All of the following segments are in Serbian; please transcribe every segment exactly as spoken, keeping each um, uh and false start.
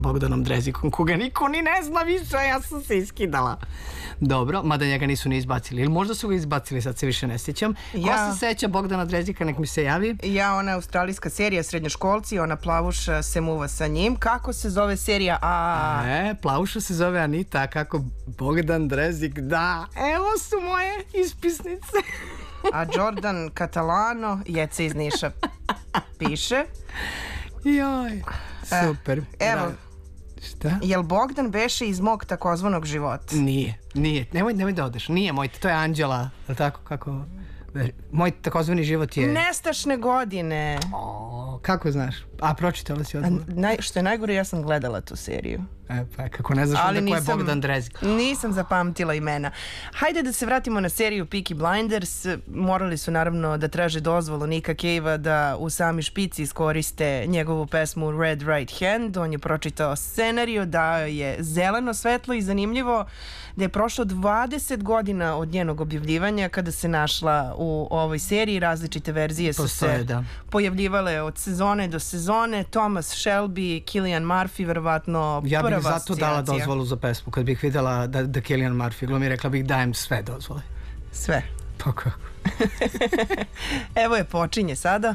Bogdanom Drezikom, koga niko ni ne zna više, ja sam se iskidala. Dobro, mada njega nisu ni izbacili. Ili možda su ga izbacili, sad se više ne sjećam. Ja, ko se seća Bogdana Drezika, nek mi se javi. Ja, ona australijska serija Srednjoškolci, ona Plavuša se muva sa njim. Kako se zove serija? A... E, Plavuša se zove Anita, a kako Bogdan Drezik, da. Evo su moje ispisnice. A Jordan Catalano, Jece iz Niša, piše. Joj, super. Evo, šta? Jel Bogdan beše iz mog takozvanog života? Nije, nije, nemoj, nemoj da odeš. Nije moj, to je Anđela, ali tako kako... Moj takozvani život je... Nestašne godine. O, kako znaš? A, pročitala si odgovor. Naj, što je najgore, ja sam gledala tu seriju. E, pa kako ne znaš ali onda ko nisam, je Bogdan Drezik. Nisam zapamtila imena. Hajde da se vratimo na seriju Peaky Blinders. Morali su naravno da traže dozvolu Nika Cave-a da u sami špici iskoriste njegovu pesmu Red Right Hand. On je pročitao scenariju, da je zeleno svetlo i zanimljivo da je prošlo dvadeset godina od njenog objavljivanja kada se našla u ovoj seriji. Različite verzije su Postoje, se da. pojavljivale od sezone do sezone. Thomas Shelby, Cillian Murphy, verovatno ja prva bih zato asocijacija. dala dozvolu za pesmu. Kad bih videla da, da Cillian Murphy glumi, rekla bih dajem sve dozvole. Sve. Pa kako? Evo je, počinje sada.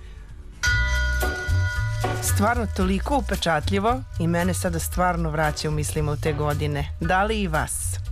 Stvarno toliko upečatljivo i mene sada stvarno vraća u mislima u te godine. Da li i vas?